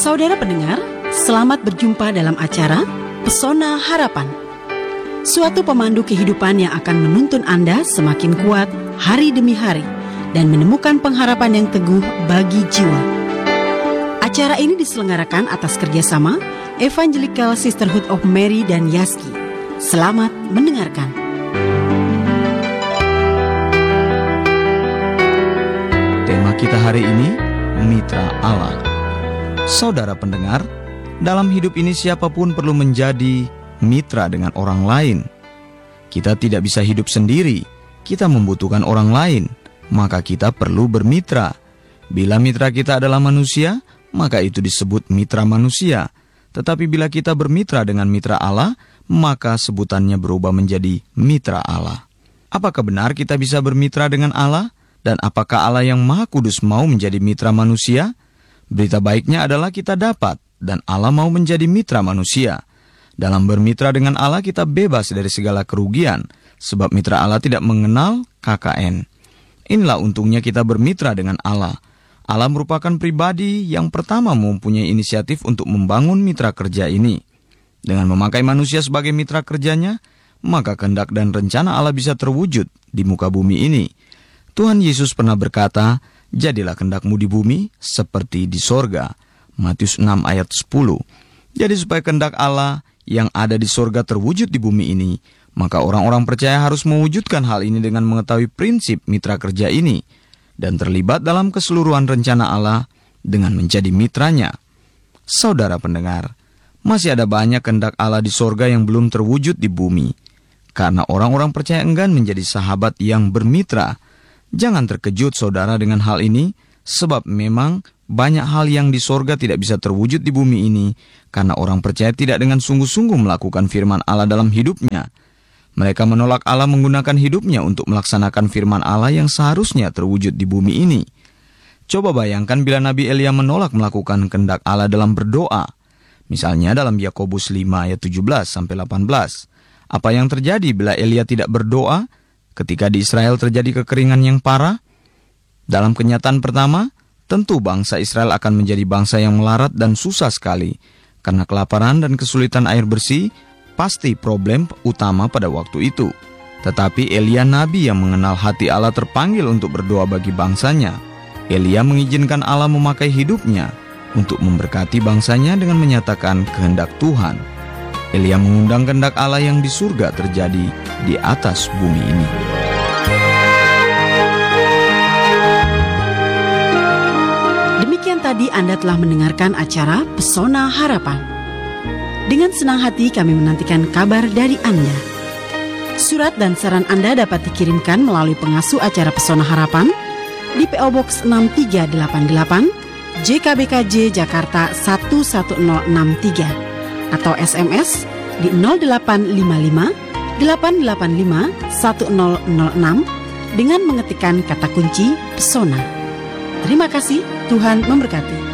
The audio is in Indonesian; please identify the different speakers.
Speaker 1: Saudara pendengar, selamat berjumpa dalam acara Pesona Harapan. Suatu pemandu kehidupan yang akan menuntun Anda semakin kuat hari demi hari dan menemukan pengharapan yang teguh bagi jiwa. Acara ini diselenggarakan atas kerjasama Evangelical Sisterhood of Mary dan Yaski. Selamat mendengarkan.
Speaker 2: Tema kita hari ini, Mitra Allah. Saudara pendengar, dalam hidup ini siapapun perlu menjadi mitra dengan orang lain. Kita tidak bisa hidup sendiri, kita membutuhkan orang lain, maka kita perlu bermitra. Bila mitra kita adalah manusia, maka itu disebut mitra manusia. Tetapi bila kita bermitra dengan mitra Allah, maka sebutannya berubah menjadi mitra Allah. Apakah benar kita bisa bermitra dengan Allah? Dan apakah Allah yang Maha Kudus mau menjadi mitra manusia? Berita baiknya adalah kita dapat, dan Allah mau menjadi mitra manusia. Dalam bermitra dengan Allah kita bebas dari segala kerugian, sebab mitra Allah tidak mengenal KKN. Inilah untungnya kita bermitra dengan Allah. Allah merupakan pribadi yang pertama mempunyai inisiatif untuk membangun mitra kerja ini. Dengan memakai manusia sebagai mitra kerjanya, maka kehendak dan rencana Allah bisa terwujud di muka bumi ini. Tuhan Yesus pernah berkata, "Jadilah kehendakmu di bumi seperti di sorga." Matius 6 ayat 10. Jadi supaya kehendak Allah yang ada di sorga terwujud di bumi ini, maka orang-orang percaya harus mewujudkan hal ini dengan mengetahui prinsip mitra kerja ini dan terlibat dalam keseluruhan rencana Allah dengan menjadi mitranya. Saudara pendengar, masih ada banyak kehendak Allah di sorga yang belum terwujud di bumi. Karena orang-orang percaya enggan menjadi sahabat yang bermitra. Jangan terkejut saudara dengan hal ini, sebab memang banyak hal yang di sorga tidak bisa terwujud di bumi ini, karena orang percaya tidak dengan sungguh-sungguh melakukan firman Allah dalam hidupnya. Mereka menolak Allah menggunakan hidupnya untuk melaksanakan firman Allah yang seharusnya terwujud di bumi ini. Coba bayangkan bila Nabi Elia menolak melakukan kehendak Allah dalam berdoa. Misalnya dalam Yakobus 5 ayat 17-18. Apa yang terjadi bila Elia tidak berdoa? Ketika di Israel terjadi kekeringan yang parah, dalam kenyataan pertama, tentu bangsa Israel akan menjadi bangsa yang melarat dan susah sekali. Karena kelaparan dan kesulitan air bersih, pasti problem utama pada waktu itu. Tetapi Elia nabi yang mengenal hati Allah terpanggil untuk berdoa bagi bangsanya. Elia mengizinkan Allah memakai hidupnya untuk memberkati bangsanya dengan menyatakan kehendak Tuhan. Elia mengundang kehendak Allah yang di surga terjadi di atas bumi ini.
Speaker 1: Demikian tadi Anda telah mendengarkan acara Pesona Harapan. Dengan senang hati kami menantikan kabar dari Anda. Surat dan saran Anda dapat dikirimkan melalui pengasuh acara Pesona Harapan di PO Box 6388 JKBKJ Jakarta 11063 atau SMS di 0855 885 1006 dengan mengetikkan kata kunci Pesona. Terima kasih, Tuhan memberkati.